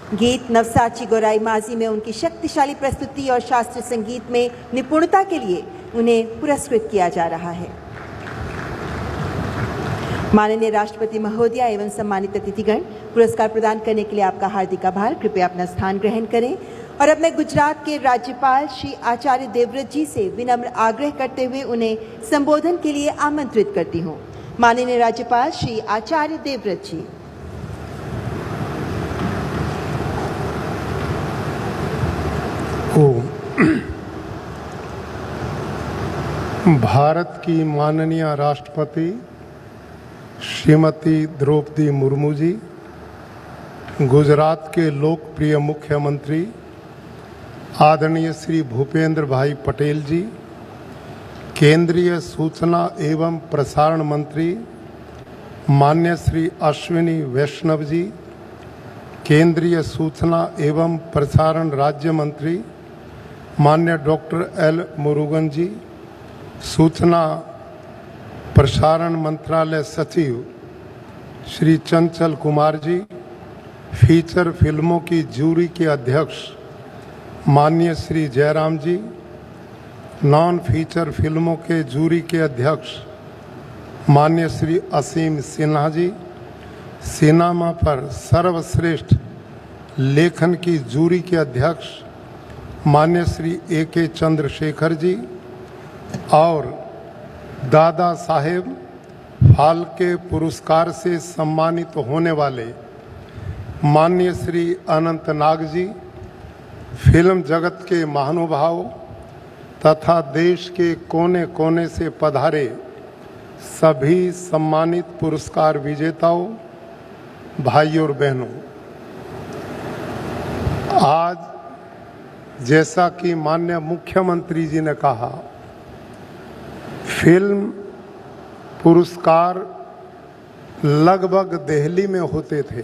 गीत नवसाची गौराई माजी में उनकी शक्तिशाली प्रस्तुति और शास्त्रीय संगीत में निपुणता के लिए उन्हें पुरस्कृत किया जा रहा है। माननीय राष्ट्रपति महोदया एवं सम्मानित अतिथिगण, पुरस्कार प्रदान करने के लिए आपका हार्दिक आभार। कृपया अपना स्थान ग्रहण करें और अब मैं गुजरात के राज्यपाल श्री आचार्य देवव्रत जी से विनम्र आग्रह करते हुए उन्हें संबोधन के लिए आमंत्रित करती हूँ। माननीय राज्यपाल श्री आचार्य देवव्रत जी। भारत की माननीय राष्ट्रपति श्रीमती द्रौपदी मुर्मू जी, गुजरात के लोकप्रिय मुख्यमंत्री आदरणीय श्री भूपेंद्र भाई पटेल जी, केंद्रीय सूचना एवं प्रसारण मंत्री मान्य श्री अश्विनी वैष्णव जी, केंद्रीय सूचना एवं प्रसारण राज्य मंत्री मान्य डॉक्टर एल मुरुगन जी, सूचना प्रसारण मंत्रालय सचिव श्री चंचल कुमार जी, फीचर फिल्मों की जूरी के अध्यक्ष माननीय श्री जयराम जी, नॉन फीचर फिल्मों के जूरी के अध्यक्ष माननीय श्री असीम सिन्हा जी, सिनेमा पर सर्वश्रेष्ठ लेखन की जूरी के अध्यक्ष माननीय श्री ए.के. चंद्रशेखर जी और दादा साहेब फाल्के पुरस्कार से सम्मानित होने वाले माननीय श्री अनंत नाग जी, फिल्म जगत के महानुभाव तथा देश के कोने कोने से पधारे सभी सम्मानित पुरस्कार विजेताओं, भाइयों और बहनों, आज जैसा कि माननीय मुख्यमंत्री जी ने कहा, फिल्म पुरस्कार लगभग दिल्ली में होते थे।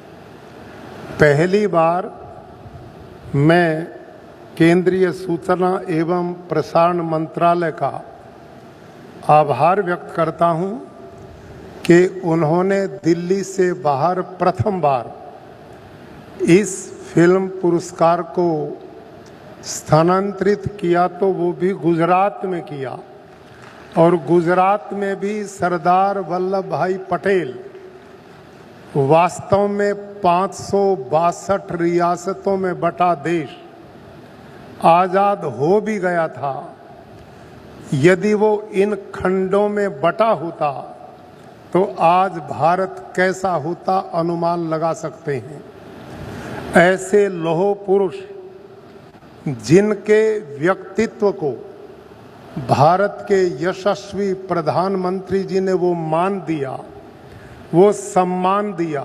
पहली बार मैं केंद्रीय सूचना एवं प्रसारण मंत्रालय का आभार व्यक्त करता हूं कि उन्होंने दिल्ली से बाहर प्रथम बार इस फिल्म पुरस्कार को स्थानांतरित किया, तो वो भी गुजरात में किया और गुजरात में भी सरदार वल्लभ भाई पटेल वास्तव में 562 रियासतों में बटा देश आज़ाद हो भी गया था। यदि वो इन खंडों में बटा होता तो आज भारत कैसा होता अनुमान लगा सकते हैं। ऐसे लौह पुरुष जिनके व्यक्तित्व को भारत के यशस्वी प्रधानमंत्री जी ने वो मान दिया, वो सम्मान दिया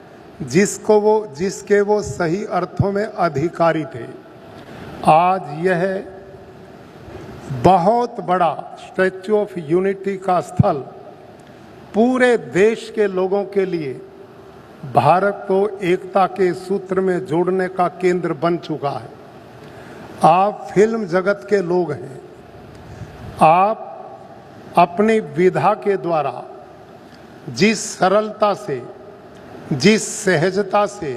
जिसके वो सही अर्थों में अधिकारी थे। आज यह बहुत बड़ा स्टैच्यू ऑफ यूनिटी का स्थल पूरे देश के लोगों के लिए भारत को एकता के सूत्र में जोड़ने का केंद्र बन चुका है। आप फिल्म जगत के लोग हैं। आप अपनी विधा के द्वारा जिस सरलता से, जिस सहजता से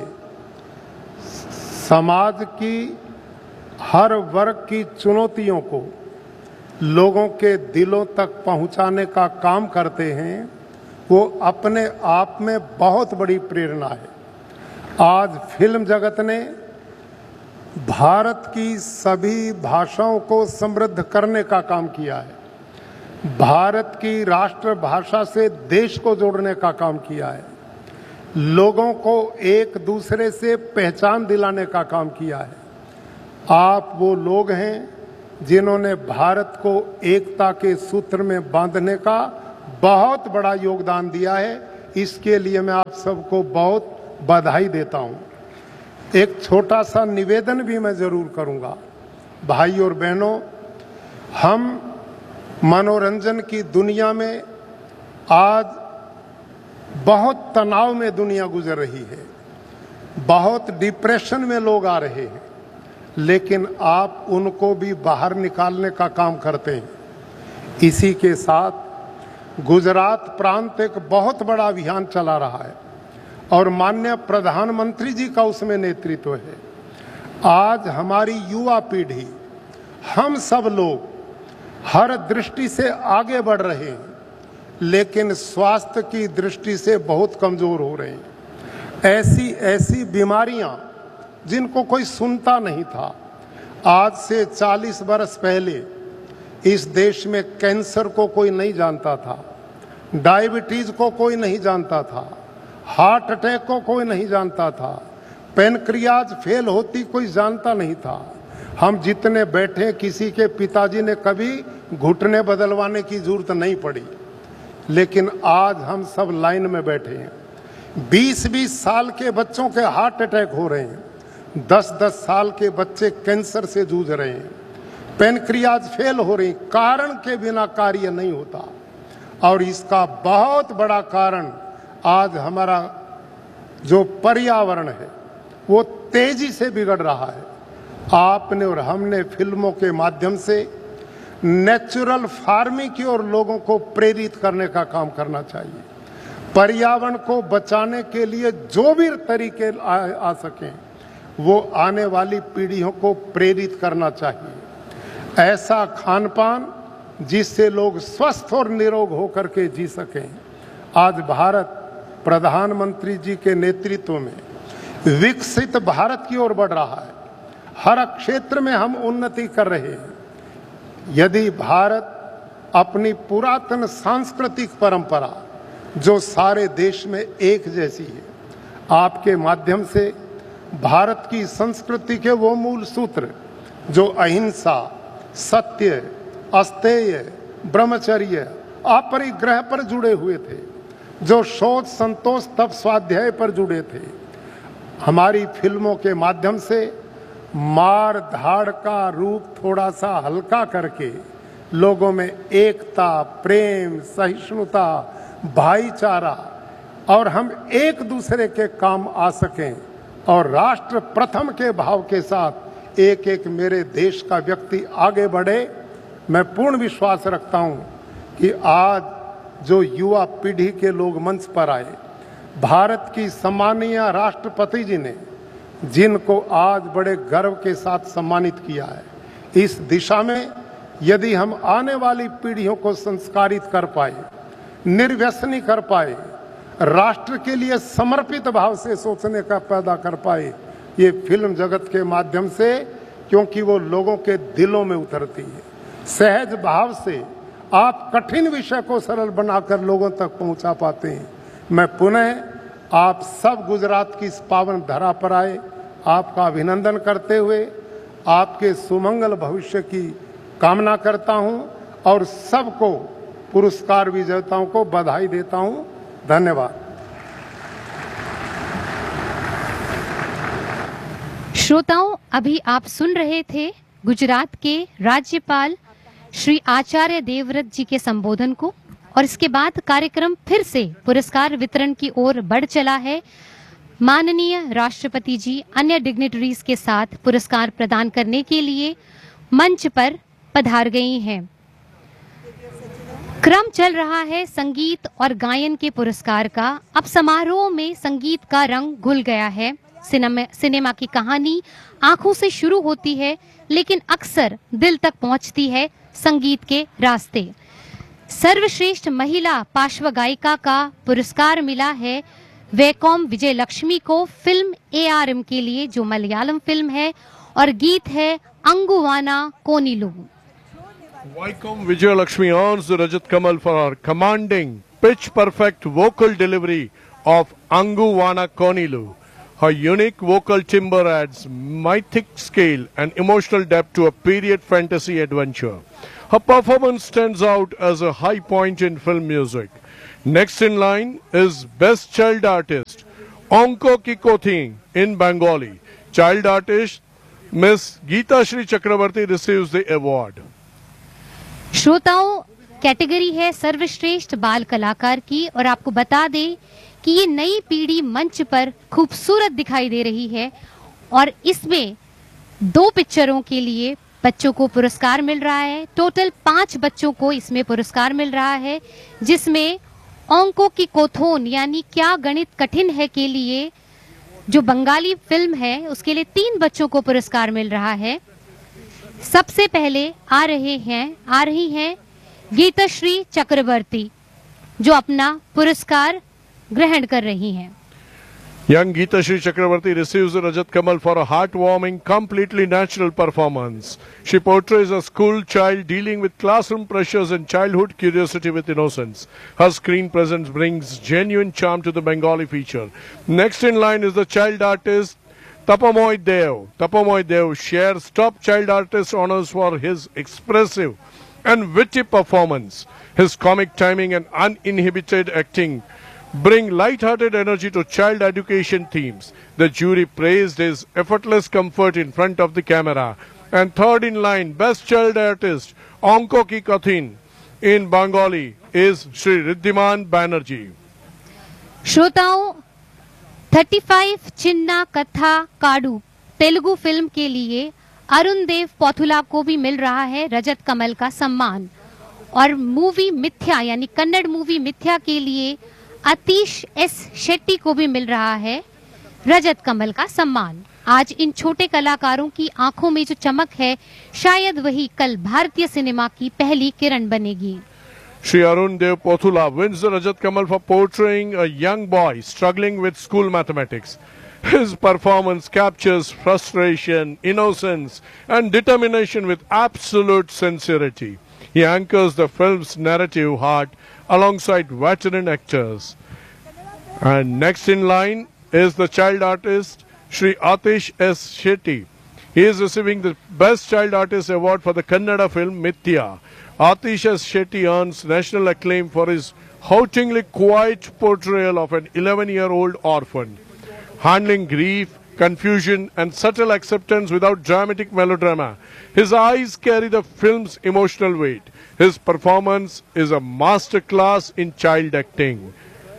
समाज की हर वर्ग की चुनौतियों को लोगों के दिलों तक पहुंचाने का काम करते हैं, वो अपने आप में बहुत बड़ी प्रेरणा है। आज फिल्म जगत ने भारत की सभी भाषाओं को समृद्ध करने का काम किया है। भारत की राष्ट्रभाषा से देश को जोड़ने का काम किया है। लोगों को एक दूसरे से पहचान दिलाने का काम किया है। आप वो लोग हैं जिन्होंने भारत को एकता के सूत्र में बांधने का बहुत बड़ा योगदान दिया है। इसके लिए मैं आप सबको बहुत बधाई देता हूं। एक छोटा सा निवेदन भी मैं जरूर करूंगा। भाई और बहनों, हम मनोरंजन की दुनिया में आज बहुत तनाव में दुनिया गुजर रही है, बहुत डिप्रेशन में लोग आ रहे हैं, लेकिन आप उनको भी बाहर निकालने का काम करते हैं। इसी के साथ गुजरात प्रांत एक बहुत बड़ा अभियान चला रहा है और माननीय प्रधानमंत्री जी का उसमें नेतृत्व है। आज हमारी युवा पीढ़ी, हम सब लोग हर दृष्टि से आगे बढ़ रहे हैं, लेकिन स्वास्थ्य की दृष्टि से बहुत कमजोर हो रहे हैं। ऐसी ऐसी बीमारियां जिनको कोई सुनता नहीं था। आज से 40 वर्ष पहले इस देश में कैंसर को कोई नहीं जानता था, डायबिटीज को कोई नहीं जानता था, हार्ट अटैक को कोई नहीं जानता था, पैनक्रियाज फेल होती कोई जानता नहीं था। हम जितने बैठे, किसी के पिताजी ने कभी घुटने बदलवाने की जरूरत नहीं पड़ी, लेकिन आज हम सब लाइन में बैठे हैं। 20-20 साल के बच्चों के हार्ट अटैक हो रहे हैं, 10-10 साल के बच्चे कैंसर से जूझ रहे हैं, पैनक्रियाज फेल हो रही, कारण के बिना कार्य नहीं होता। और इसका बहुत बड़ा कारण आज हमारा जो पर्यावरण है वो तेजी से बिगड़ रहा है। आपने और हमने फिल्मों के माध्यम से नेचुरल फार्मिंग की ओर लोगों को प्रेरित करने का काम करना चाहिए। पर्यावरण को बचाने के लिए जो भी तरीके आ सकें वो आने वाली पीढ़ियों को प्रेरित करना चाहिए। ऐसा खान पान जिससे लोग स्वस्थ और निरोग होकर के जी सकें। आज भारत प्रधानमंत्री जी के नेतृत्व में विकसित भारत की ओर बढ़ रहा है। हर क्षेत्र में हम उन्नति कर रहे हैं। यदि भारत अपनी पुरातन सांस्कृतिक परंपरा जो सारे देश में एक जैसी है, आपके माध्यम से भारत की संस्कृति के वो मूल सूत्र जो अहिंसा, सत्य, अस्तेय, ब्रह्मचर्य, अपरिग्रह पर जुड़े हुए थे, जो शोध, संतोष, तप, स्वाध्याय पर जुड़े थे, हमारी फिल्मों के माध्यम से मार धाड़ का रूप थोड़ा सा हल्का करके लोगों में एकता, प्रेम, सहिष्णुता, भाईचारा और हम एक दूसरे के काम आ सकें और राष्ट्र प्रथम के भाव के साथ एक एक मेरे देश का व्यक्ति आगे बढ़े। मैं पूर्ण विश्वास रखता हूं कि आज जो युवा पीढ़ी के लोग मंच पर आए, भारत की सम्माननीय राष्ट्रपति जी ने जिनको आज बड़े गर्व के साथ सम्मानित किया है, इस दिशा में यदि हम आने वाली पीढ़ियों को संस्कारित कर पाए, निर्व्यसनी कर पाए, राष्ट्र के लिए समर्पित भाव से सोचने का पैदा कर पाए, ये फिल्म जगत के माध्यम से, क्योंकि वो लोगों के दिलों में उतरती है। सहज भाव से आप कठिन विषय को सरल बनाकर लोगों तक पहुंचा पाते हैं। मैं पुनः आप सब गुजरात की इस पावन धरा पर आए, आपका अभिनंदन करते हुए आपके सुमंगल भविष्य की कामना करता हूं और सबको, पुरस्कार विजेताओं को बधाई देता हूं। धन्यवाद। श्रोताओं, अभी आप सुन रहे थे गुजरात के राज्यपाल श्री आचार्य देवव्रत जी के संबोधन को, और इसके बाद कार्यक्रम फिर से पुरस्कार वितरण की ओर बढ़ चला है। माननीय राष्ट्रपति जी अन्य डिग्निटरीज के साथ पुरस्कार प्रदान करने के लिए मंच पर पधार गई हैं। क्रम चल रहा है संगीत और गायन के पुरस्कार का। अब समारोह में संगीत का रंग घुल गया है। सिनेमा की कहानी आंखों से शुरू होती है, लेकिन अक्सर दिल तक पहुंचती है संगीत के रास्ते। सर्वश्रेष्ठ महिला पार्श्व गायिका का पुरस्कार मिला है वैकोम विजयलक्ष्मी को फिल्म ARM के लिए, जो मलयालम फिल्म है, और गीत है अंगुवाना कोनिलू। Vaikom Vijayalakshmi earns the Rajat Kamal for her commanding, pitch-perfect vocal delivery of Anguwana Konilu. Her unique vocal timbre adds mythic scale and emotional depth to a period fantasy adventure. Her performance stands out as a high point in film music. Next in line is Best Child Artist, Onko Kikothing in Bengali. Child Artist Miss Geeta Shri Chakravarti receives the award. श्रोताओं, category है सर्वश्रेष्ठ बाल कलाकार की, और आपको बता दें कि ये नई पीढ़ी मंच पर खूबसूरत दिखाई दे रही है, और इसमें 2 पिक्चरों के लिए बच्चों को पुरस्कार मिल रहा है। टोटल 5 बच्चों को इसमें पुरस्कार मिल रहा है, जिसमें अंकों की कोथोन यानी क्या गणित कठिन है के लिए जो बंगाली फिल्म है उसके लिए 3 बच्चों को पुरस्कार मिल रहा है। सबसे पहले आ रही हैं गीताश्री चक्रवर्ती जो अपना पुरस्कार ग्रहण कर रही हैं। Young Geeta Shri Chakravarti receives the Rajat Kamal for a heartwarming, completely natural performance. She portrays a school child dealing with classroom pressures and childhood curiosity with innocence. Her screen presence brings genuine charm to the Bengali feature. Next in line is the child artist Tapamoy Dev. Tapamoy Dev shares top child artist honors for his expressive and witty performance. His comic timing and uninhibited acting bring light-hearted energy to child education themes. The jury praised his effortless comfort in front of the camera. And third in line, best child artist, Onko Ki Kathin in Bengali is Shri Riddhiman Banerjee. श्रोताओं 35 चिन्ना कथा काडू Telugu film के लिए अरुण देव पोथुला को भी मिल रहा है रजत कमल का सम्मान और मूवी मिथ्या यानी कन्नड़ मूवी मिथ्या के लिए आतिश एस शेट्टी को भी मिल रहा है रजत कमल का सम्मान। आज इन छोटे कलाकारों की आंखों में जो चमक है शायद वही कल भारतीय सिनेमा की पहली किरण बनेगी। Shri Arun Dev Pothula wins the Rajat Kamal for portraying a young boy struggling with school mathematics. His performance captures frustration, innocence, and determination with absolute sincerity. He anchors the film's narrative heart alongside veteran actors. And next in line is the child artist Shri Atish S. Shetty. He is receiving the Best Child Artist Award for the Kannada film Mithya. Atish S. Shetty earns national acclaim for his hauntingly quiet portrayal of an 11-year-old orphan. Handling grief, confusion and subtle acceptance without dramatic melodrama, his eyes carry the film's emotional weight. His performance is a masterclass in child acting.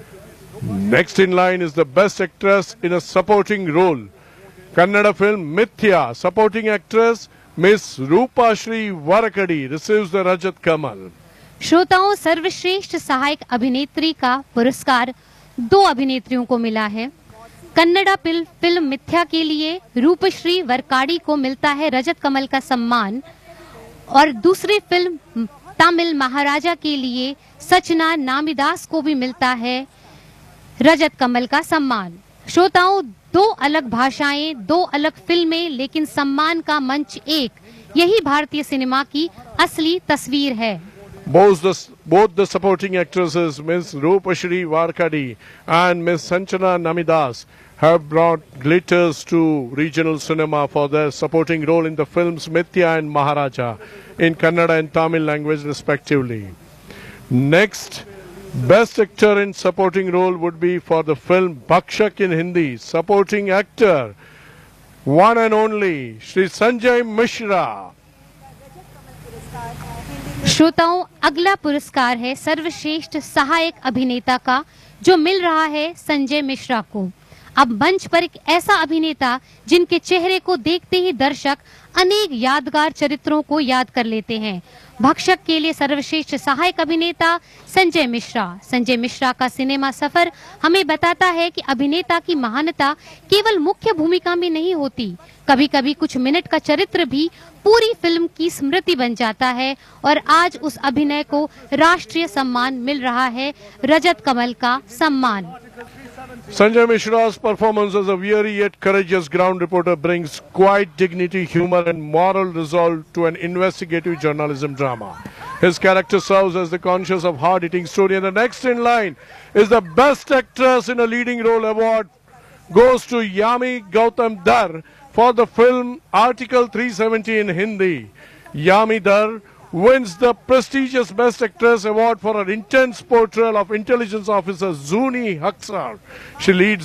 Next in line is the Best Actress in a Supporting Role. Kannada film Mithya, supporting actress Miss Rupa Shri Varakadi receives the Rajat Kamal. श्रोताओं सर्वश्रेष्ठ सहायक अभिनेत्री का पुरस्कार 2 अभिनेत्रियों को मिला है। Kannada film मिथ्या के लिए रूपश्री वरकाड़ी को मिलता है रजत कमल का सम्मान और दूसरी फिल्म तमिल महाराजा के लिए सचना नामिदास को भी मिलता है रजत कमल का सम्मान। श्रोताओं 2 अलग भाषाएं, 2 अलग फिल्में, लेकिन सम्मान का मंच एक, यही भारतीय सिनेमा की असली तस्वीर है। Both the supporting actresses, Ms. Rupashri Varkadi and Ms. Sanchana Namidas, have brought glitters to regional cinema for their supporting role in the films Mithya and Maharaja in Kannada and Tamil language respectively. Next, Best Actor in Supporting Role would be for the film Bhakshak in Hindi. Supporting actor, one and only, Shri Sanjay Mishra. श्रोताओं अगला पुरस्कार है सर्वश्रेष्ठ सहायक अभिनेता का जो मिल रहा है संजय मिश्रा को। अब मंच पर एक ऐसा अभिनेता जिनके चेहरे को देखते ही दर्शक अनेक यादगार चरित्रों को याद कर लेते हैं। भक्षक के लिए सर्वश्रेष्ठ सहायक अभिनेता संजय मिश्रा। संजय मिश्रा का सिनेमा सफर हमें बताता है कि अभिनेता की महानता केवल मुख्य भूमिका में नहीं होती, कभी कभी कुछ मिनट का चरित्र भी पूरी फिल्म की स्मृति बन जाता है और आज उस अभिनय को राष्ट्रीय सम्मान मिल रहा है, रजत कमल का सम्मान। Sanjay Mishra's performance as a weary yet courageous ground reporter brings quiet dignity, humor and moral resolve to an investigative journalism drama. His character serves as the conscience of hard-hitting story, and the next in line is the Best Actress in a Leading Role award goes to Yami Gautam Dar for the film Article 370 in Hindi. Yami Dar wins the prestigious Best Actress award for her intense portrayal of intelligence officer Zuni Haksar. She leads